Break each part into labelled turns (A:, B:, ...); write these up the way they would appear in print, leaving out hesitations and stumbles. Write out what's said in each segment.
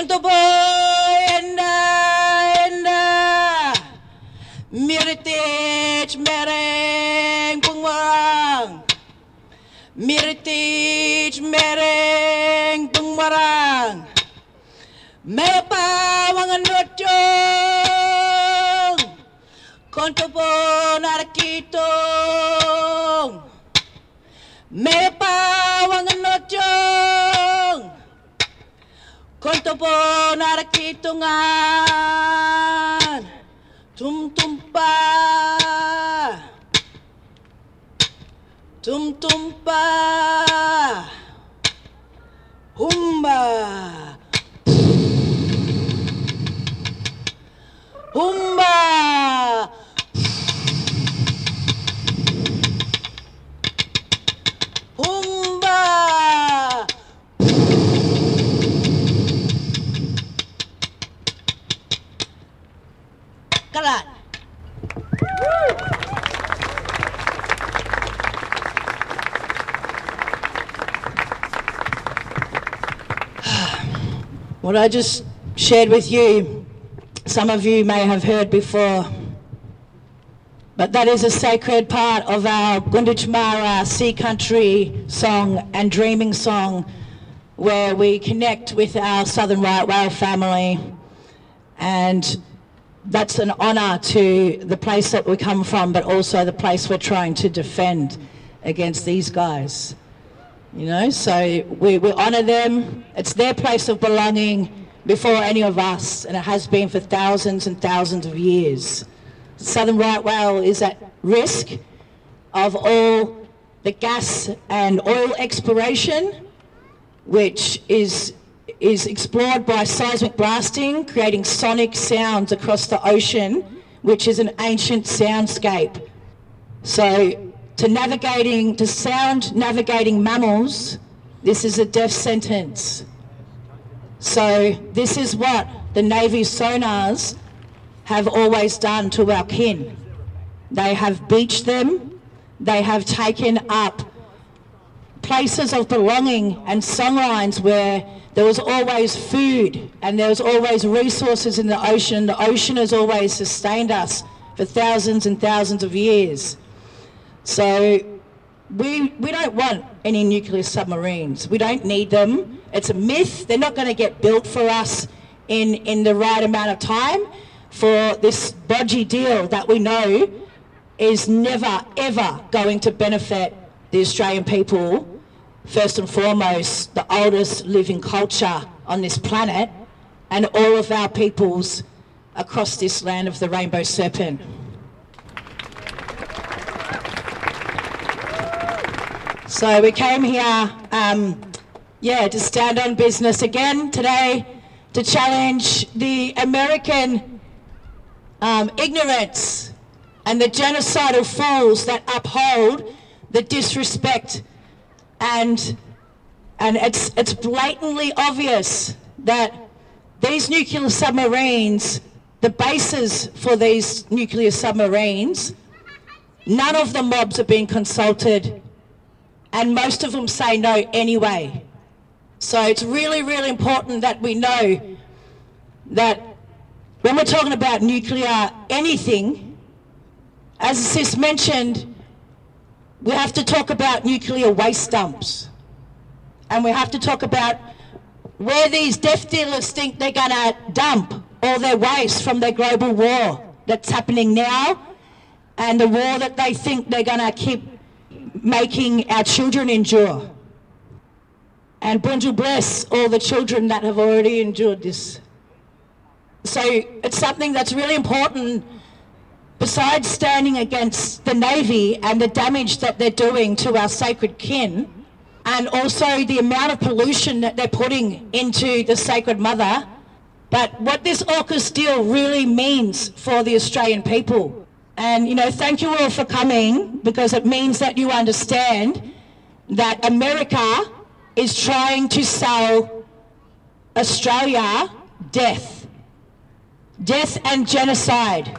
A: Kontobo enda Miritage mereng pengwarang Miritage mereng pengwarang Mepa wanganotong Kontobo narakitong Mepa wanganotong Kontobo narakitungan Tumtumpa Tumtumpa Humba Humba Humba Kalat. What I just shared with you, some of you may have heard before, but that is a sacred part of our Gunditjmara Sea Country song and dreaming song, where we connect with our Southern Right Whale family, and that's an honour to the place that we come from, but also the place we're trying to defend against these guys. You know, so we honour them. It's their place of belonging before any of us, and it has been for thousands and thousands of years. Southern Right Whale is at risk of all the gas and oil exploration, which is explored by seismic blasting, creating sonic sounds across the ocean, which is an ancient soundscape. So to sound navigating mammals, this is a death sentence. So this is what the Navy sonars have always done to our kin. They have beached them, they have taken up places of belonging and songlines where there was always food and there was always resources in the ocean. The ocean has always sustained us for thousands and thousands of years. So we don't want any nuclear submarines. We don't need them. It's a myth. They're not going to get built for us in the right amount of time for this bodgy deal that we know is never, ever going to benefit the Australian people. First and foremost, the oldest living culture on this planet and all of our peoples across this land of the Rainbow Serpent. So we came here, to stand on business again today to challenge the American ignorance and the genocidal fools that uphold the disrespect, and it's blatantly obvious that these nuclear submarines, the bases for these nuclear submarines, none of the mobs are being consulted, and most of them say no anyway. So it's really, really important that we know that when we're talking about nuclear anything, as Sis mentioned, we have to talk about nuclear waste dumps. And we have to talk about where these death dealers think they're going to dump all their waste from their global war that's happening now, and the war that they think they're going to keep making our children endure. And Bunjil bless all the children that have already endured this. So it's something that's really important, besides standing against the Navy and the damage that they're doing to our sacred kin, and also the amount of pollution that they're putting into the Sacred Mother, but what this AUKUS deal really means for the Australian people. And, you know, thank you all for coming, because it means that you understand that America is trying to sell Australia death and genocide.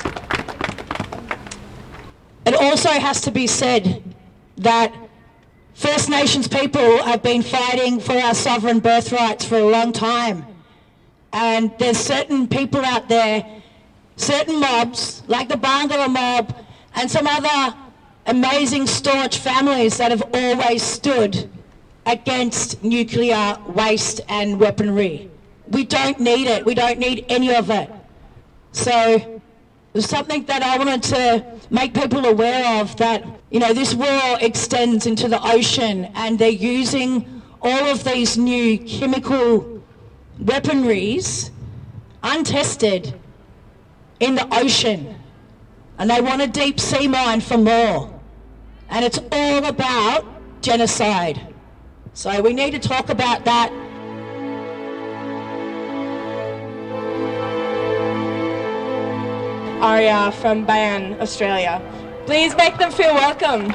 A: It also has to be said that First Nations people have been fighting for our sovereign birthrights for a long time. And there's certain people out there, certain mobs, like the Barngarra mob, and some other amazing staunch families that have always stood against nuclear waste and weaponry. We don't need it. We don't need any of it. So there's something that I wanted to make people aware of, that, you know, this war extends into the ocean and they're using all of these new chemical weaponries untested in the ocean, and they want a deep sea mine for more, and it's all about genocide. So we need to talk about that.
B: Aria from Bayan, Australia. Please make them feel welcome.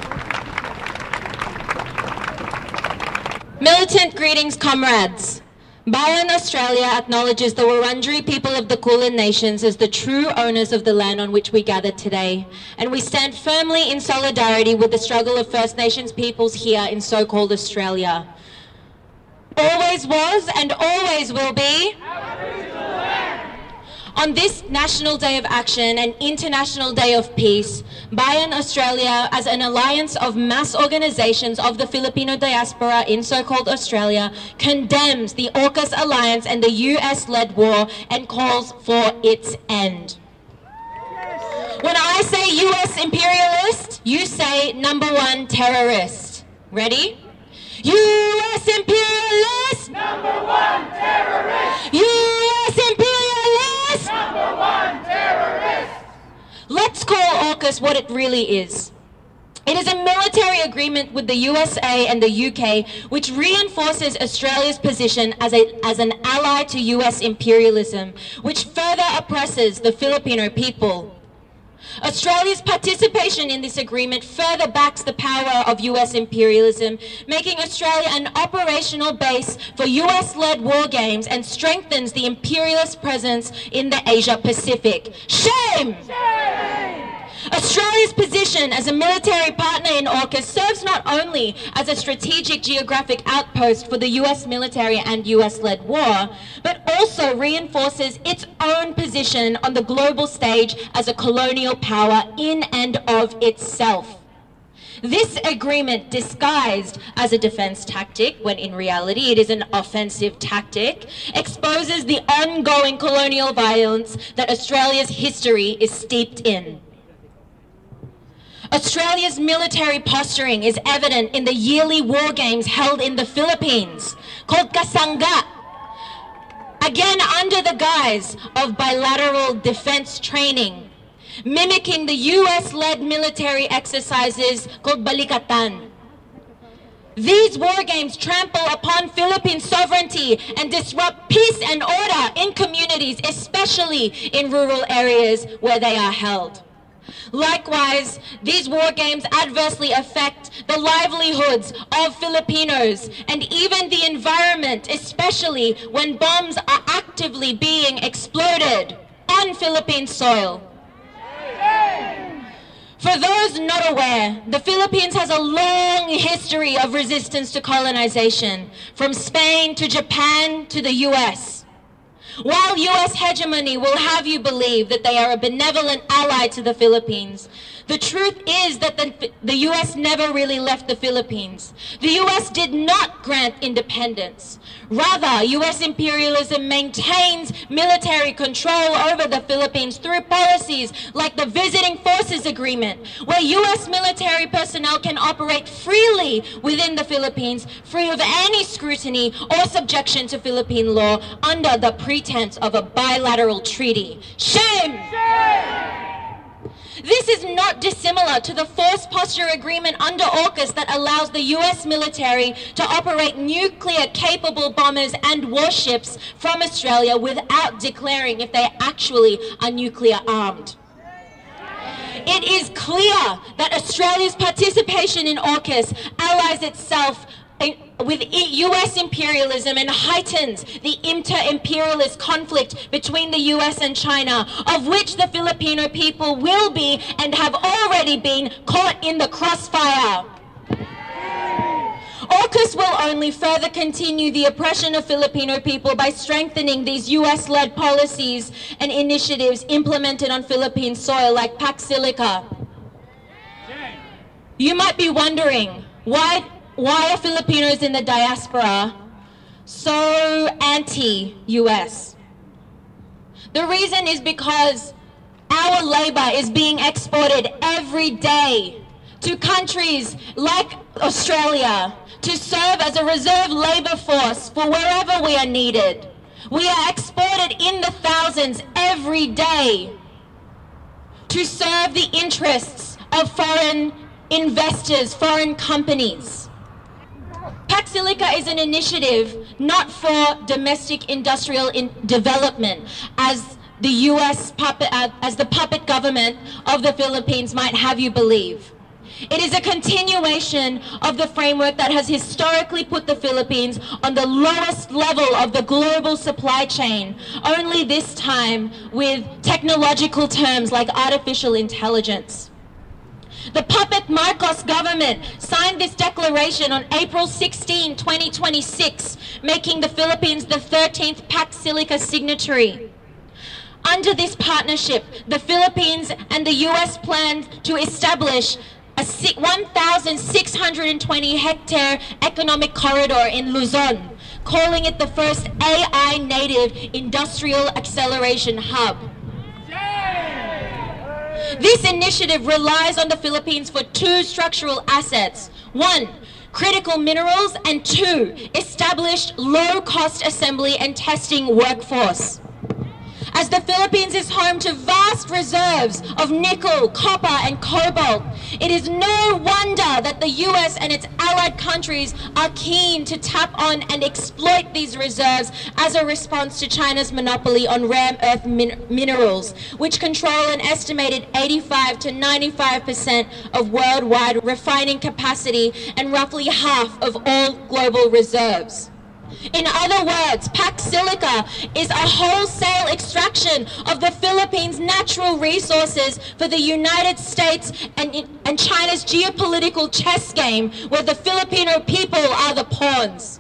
C: Militant greetings, comrades. Bayan, Australia acknowledges the Wurundjeri people of the Kulin Nations as the true owners of the land on which we gather today, and we stand firmly in solidarity with the struggle of First Nations peoples here in so-called Australia. Always was and always will be. On this National Day of Action and International Day of Peace, Bayan Australia, as an alliance of mass organizations of the Filipino diaspora in so-called Australia, condemns the AUKUS alliance and the US-led war and calls for its end. When I say US imperialist, you say number one terrorist. Ready? US imperialist!
D: Number one terrorist!
C: US imperialist!
D: Number one terrorist!
C: Let's call AUKUS what it really is. It is a military agreement with the USA and the UK which reinforces Australia's position as an ally to US imperialism, which further oppresses the Filipino people. Australia's participation in this agreement further backs the power of US imperialism, making Australia an operational base for US-led war games and strengthens the imperialist presence in the Asia-Pacific. Shame!
D: Shame!
C: Australia's position as a military partner in AUKUS serves not only as a strategic geographic outpost for the US military and US-led war, but also reinforces its own position on the global stage as a colonial power in and of itself. This agreement, disguised as a defense tactic, when in reality it is an offensive tactic, exposes the ongoing colonial violence that Australia's history is steeped in. Australia's military posturing is evident in the yearly war games held in the Philippines, called Kasanga, again under the guise of bilateral defense training, mimicking the US-led military exercises called Balikatan. These war games trample upon Philippine sovereignty and disrupt peace and order in communities, especially in rural areas where they are held. Likewise, these war games adversely affect the livelihoods of Filipinos and even the environment, especially when bombs are actively being exploded on Philippine soil. For those not aware, the Philippines has a long history of resistance to colonization, from Spain to Japan to the US. While US hegemony will have you believe that they are a benevolent ally to the Philippines, the truth is that the US never really left the Philippines. The US did not grant independence. Rather, US imperialism maintains military control over the Philippines through policies like the Visiting Forces Agreement, where US military personnel can operate freely within the Philippines, free of any scrutiny or subjection to Philippine law under the pretense of a bilateral treaty. Shame!
D: Shame!
C: This is not dissimilar to the force posture agreement under AUKUS that allows the US military to operate nuclear-capable bombers and warships from Australia without declaring if they actually are nuclear-armed. It is clear that Australia's participation in AUKUS allies itself with US imperialism and heightens the inter-imperialist conflict between the US and China, of which the Filipino people will be and have already been caught in the crossfire. AUKUS will only further continue the oppression of Filipino people by strengthening these US-led policies and initiatives implemented on Philippine soil like Pax Silica. You might be wondering, why are Filipinos in the diaspora so anti-US? The reason is because our labor is being exported every day to countries like Australia to serve as a reserve labor force for wherever we are needed. We are exported in the thousands every day to serve the interests of foreign investors, foreign companies. Pax Silica is an initiative not for domestic industrial development, as the US puppet government of the Philippines might have you believe. It is a continuation of the framework that has historically put the Philippines on the lowest level of the global supply chain, only this time with technological terms like artificial intelligence. The puppet Marcos government signed this declaration on April 16, 2026, making the Philippines the 13th Pax Silica signatory. Under this partnership, the Philippines and the US plan to establish a 1,620 hectare economic corridor in Luzon, calling it the first AI native industrial acceleration hub. This initiative relies on the Philippines for two structural assets. One, critical minerals, and two, established low-cost assembly and testing workforce. As the Philippines is home to vast reserves of nickel, copper, and cobalt, it is no wonder that the US and its allied countries are keen to tap on and exploit these reserves as a response to China's monopoly on rare earth minerals, which control an estimated 85 to 95% of worldwide refining capacity and roughly half of all global reserves. In other words, Pax Silica is a wholesale extraction of the Philippines' natural resources for the United States and China's geopolitical chess game, where the Filipino people are the pawns.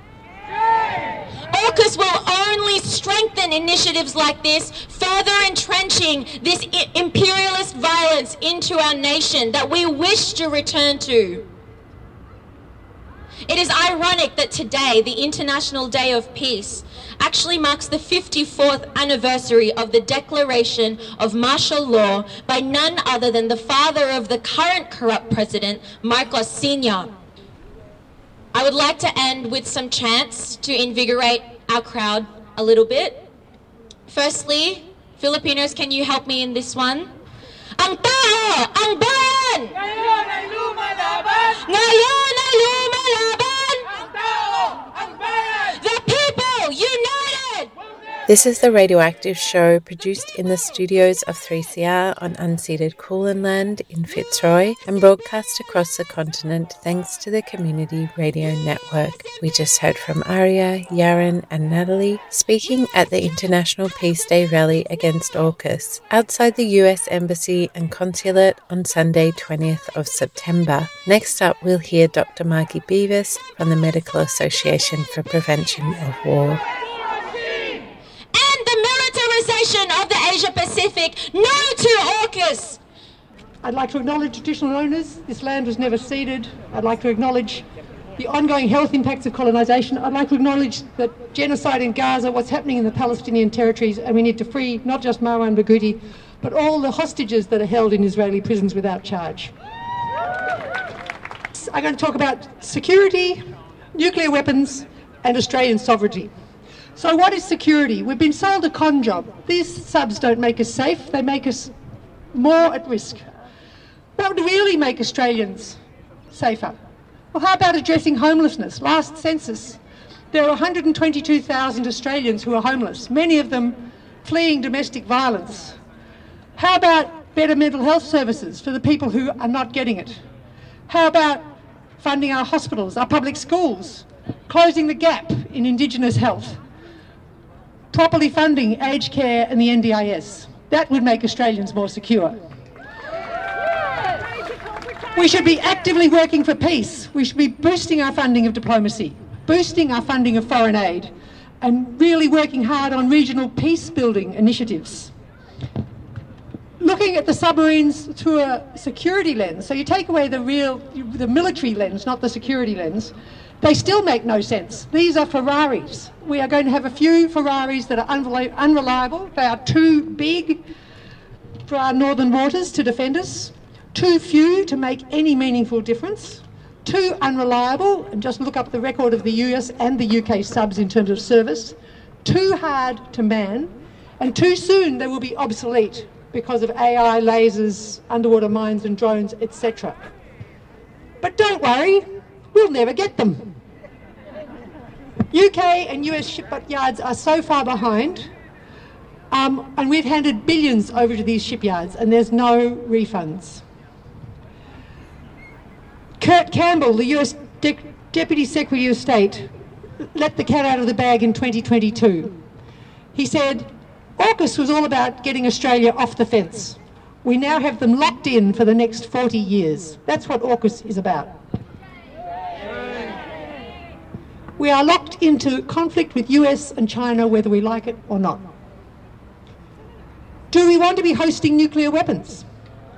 C: AUKUS will only strengthen initiatives like this, further entrenching this imperialist violence into our nation that we wish to return to. It is ironic that today, the International Day of Peace, actually marks the 54th anniversary of the declaration of martial law by none other than the father of the current corrupt president, Marcos Sr. I would like to end with some chants to invigorate our crowd a little bit. Firstly, Filipinos, can you help me in this one? Ang tao, ang bayan!
D: Ngayon ay lumalaban!
C: Ngayon ay lumalaban!
D: Ang tao, ang bayan!
C: The people united!
E: This is the Radioactive Show, produced in the studios of 3CR on unceded Kulin land in Fitzroy and broadcast across the continent thanks to the Community Radio Network. We just heard from Aria, Yaren and Natalie speaking at the International Peace Day rally against AUKUS outside the US Embassy and Consulate on Sunday 20th of September. Next up, we'll hear Dr. Margie Beavis from the Medical Association for Prevention of War.
C: Of the Asia Pacific, no to AUKUS!
F: I'd like to acknowledge traditional owners. This land was never ceded. I'd like to acknowledge the ongoing health impacts of colonisation. I'd like to acknowledge that genocide in Gaza, what's happening in the Palestinian territories, and we need to free not just Marwan Barghouti, but all the hostages that are held in Israeli prisons without charge. I'm going to talk about security, nuclear weapons, and Australian sovereignty. So what is security? We've been sold a con job. These subs don't make us safe, they make us more at risk. What would really make Australians safer? Well, how about addressing homelessness? Last census, there are 122,000 Australians who are homeless, many of them fleeing domestic violence. How about better mental health services for the people who are not getting it? How about funding our hospitals, our public schools, closing the gap in Indigenous health? Properly funding aged care and the NDIS. That would make Australians more secure. We should be actively working for peace. We should be boosting our funding of diplomacy, boosting our funding of foreign aid, and really working hard on regional peace-building initiatives. Looking at the submarines through a security lens, so you take away the military lens, not the security lens, they still make no sense. These are Ferraris. We are going to have a few Ferraris that are unreliable. They are too big for our northern waters to defend us, too few to make any meaningful difference, too unreliable, and just look up the record of the US and the UK subs in terms of service, too hard to man, and too soon they will be obsolete because of AI, lasers, underwater mines and drones, etc. But don't worry, we'll never get them. UK and US shipyards are so far behind, and we've handed billions over to these shipyards and there's no refunds. Kurt Campbell, the US Deputy Secretary of State, let the cat out of the bag in 2022. He said, AUKUS was all about getting Australia off the fence. We now have them locked in for the next 40 years. That's what AUKUS is about. We are locked into conflict with US and China whether we like it or not. Do we want to be hosting nuclear weapons?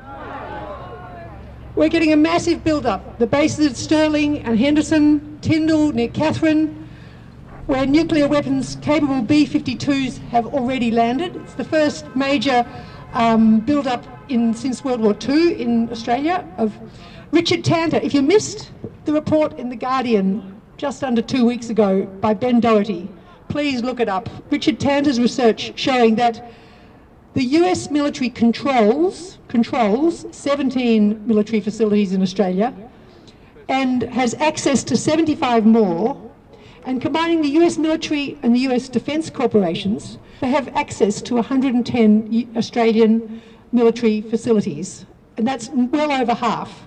F: We're getting a massive build-up. The bases at Stirling and Henderson, Tyndall, near Katherine, where nuclear weapons capable B-52s have already landed. It's the first major build-up since World War II in Australia of Richard Tanter. If you missed the report in The Guardian just under 2 weeks ago by Ben Doherty, please look it up. Richard Tanter's research showing that the US military controls 17 military facilities in Australia and has access to 75 more, and combining the US military and the US defence corporations, they have access to 110 Australian military facilities, and that's well over half.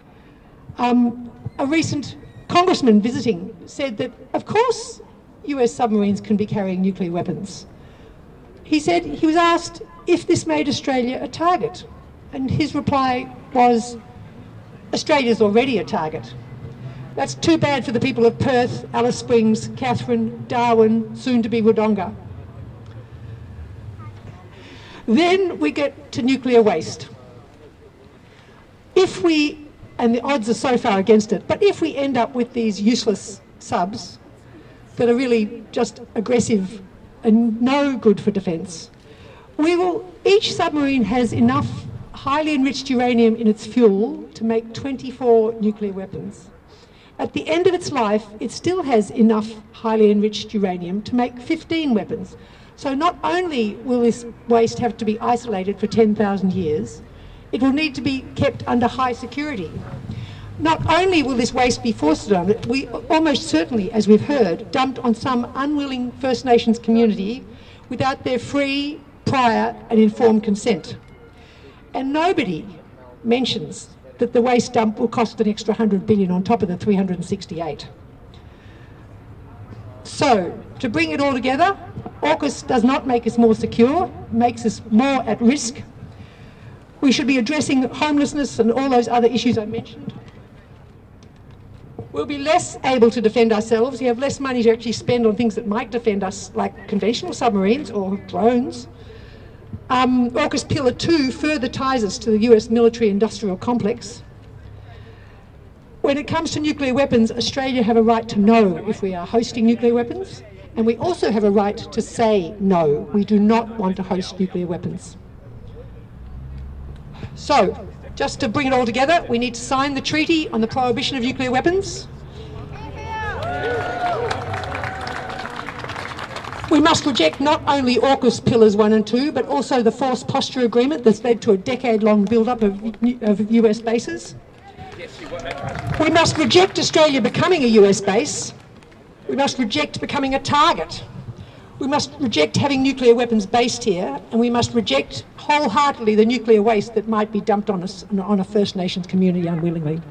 F: A recent congressman visiting said that, of course, US submarines can be carrying nuclear weapons. He said he was asked if this made Australia a target, and his reply was, Australia's already a target. That's too bad for the people of Perth, Alice Springs, Katherine, Darwin, soon to be Wodonga. Then we get to nuclear waste. If we, and the odds are so far against it, but if we end up with these useless subs that are really just aggressive and no good for defence, each submarine has enough highly enriched uranium in its fuel to make 24 nuclear weapons. At the end of its life, it still has enough highly enriched uranium to make 15 weapons. So not only will this waste have to be isolated for 10,000 years, it will need to be kept under high security. Not only will this waste be foisted on it, we almost certainly, as we've heard, dumped on some unwilling First Nations community without their free, prior and informed consent. And nobody mentions that the waste dump will cost an extra 100 billion on top of the 368. So, to bring it all together, AUKUS does not make us more secure, makes us more at risk. We should be addressing homelessness and all those other issues I mentioned. We'll be less able to defend ourselves. We have less money to actually spend on things that might defend us, like conventional submarines or drones. AUKUS Pillar 2 further ties us to the US military-industrial complex. When it comes to nuclear weapons, Australia have a right to know if we are hosting nuclear weapons, and we also have a right to say no, we do not want to host nuclear weapons. So, just to bring it all together, we need to sign the Treaty on the Prohibition of Nuclear Weapons. We must reject not only AUKUS Pillars 1 and 2, but also the Forced Posture Agreement that's led to a decade-long build-up of US bases. We must reject Australia becoming a US base. We must reject becoming a target. We must reject having nuclear weapons based here, and we must reject wholeheartedly the nuclear waste that might be dumped on us, on a First Nations community unwillingly.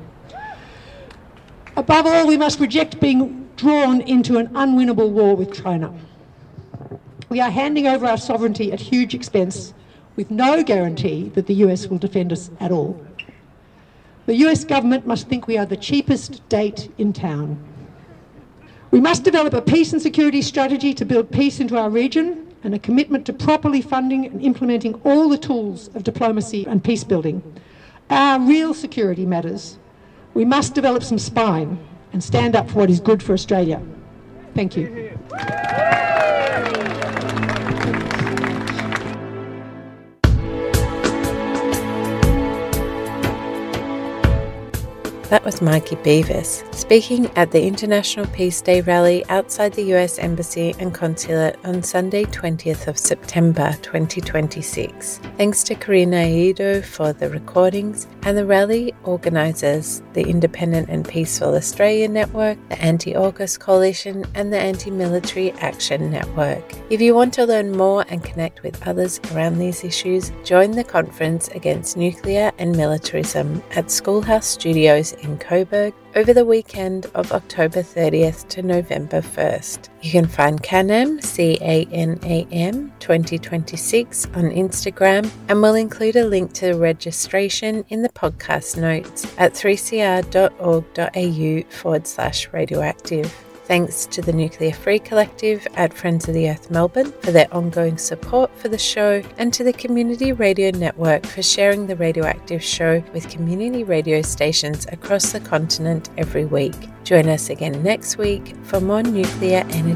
F: Above all, we must reject being drawn into an unwinnable war with China. We are handing over our sovereignty at huge expense with no guarantee that the US will defend us at all. The US government must think we are the cheapest date in town. We must develop a peace and security strategy to build peace into our region and a commitment to properly funding and implementing all the tools of diplomacy and peace building. Our real security matters. We must develop some spine and stand up for what is good for Australia. Thank you.
E: That was Margie Beavis speaking at the International Peace Day rally outside the US Embassy and Consulate on Sunday 20th of September 2026. Thanks to Karina Aido for the recordings and the rally organisers, the Independent and Peaceful Australia Network, the Anti-AUKUS Coalition and the Anti-Military Action Network. If you want to learn more and connect with others around these issues, join the Conference Against Nuclear and Militarism at Schoolhouse Studios in Coburg over the weekend of October 30th to November 1st. You can find CANAM, CANAM 2026 on Instagram, and we'll include a link to the registration in the podcast notes at 3cr.org.au/radioactive. Thanks to the Nuclear Free Collective at Friends of the Earth Melbourne for their ongoing support for the show, and to the Community Radio Network for sharing the Radioactive show with community radio stations across the continent every week. Join us again next week for more nuclear energy